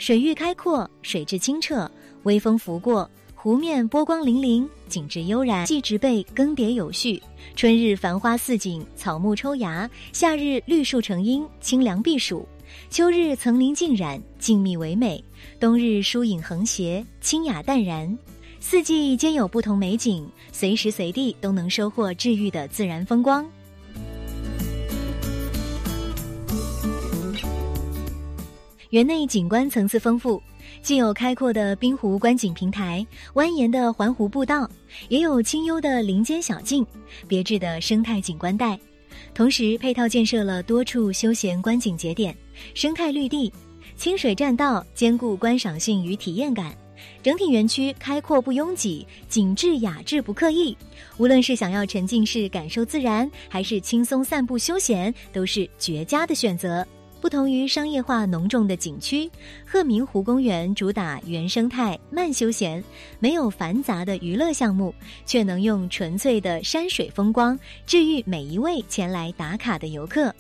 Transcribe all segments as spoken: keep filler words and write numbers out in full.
水域开阔，水质清澈，微风拂过，湖面波光粼粼，景致悠然，季植被更迭有序，春日繁花似锦，草木抽芽，夏日绿树成荫，清凉避暑，秋日层林尽染，静谧唯美，冬日疏影横斜，清雅淡然。四季皆有不同美景，随时随地都能收获治愈的自然风光。园内景观层次丰富，既有开阔的滨湖观景平台，蜿蜒的环湖步道，也有清幽的林间小径，别致的生态景观带。同时配套建设了多处休闲观景节点，生态绿地，清水栈道，兼顾观赏性与体验感。整体园区开阔不拥挤，景致雅致不刻意，无论是想要沉浸式感受自然，还是轻松散步休闲，都是绝佳的选择。不同于商业化浓重的景区，鹤鸣湖公园主打原生态慢休闲，没有繁杂的娱乐项目，却能用纯粹的山水风光治愈每一位前来打卡的游客。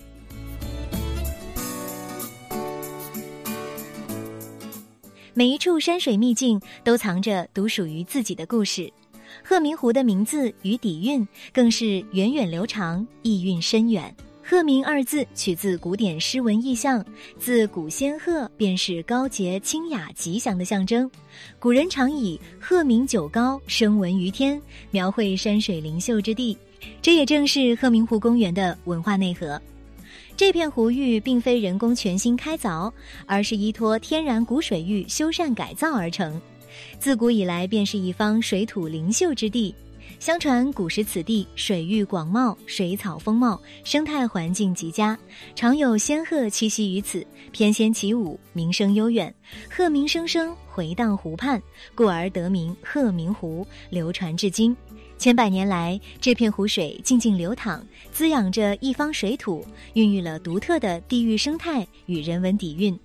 每一处山水秘境都藏着独属于自己的故事，鹤鸣湖的名字与底蕴更是源远流长，意蕴深远。鹤鸣二字取自古典诗文意象，自古仙鹤便是高洁清雅吉祥的象征。古人常以鹤鸣九高，声闻于天，描绘山水灵秀之地，这也正是鹤鸣湖公园的文化内核。这片湖域并非人工全新开凿，而是依托天然古水域修缮改造而成，自古以来便是一方水土灵秀之地。相传古时此地水域广袤，水草丰茂，生态环境极佳，常有仙鹤栖息于此，翩跹起舞，名声悠远，鹤鸣声声回荡湖畔，故而得名鹤鸣湖，流传至今。千百年来，这片湖水静静流淌，滋养着一方水土，孕育了独特的地域生态与人文底蕴。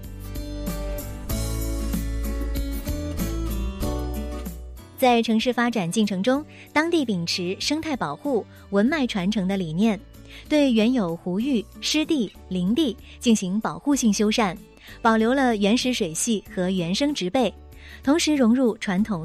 在城市发展进程中，当地秉持生态保护、文脉传承的理念，对原有湖域、湿地、林地进行保护性修缮，保留了原始水系和原生植被，同时融入传统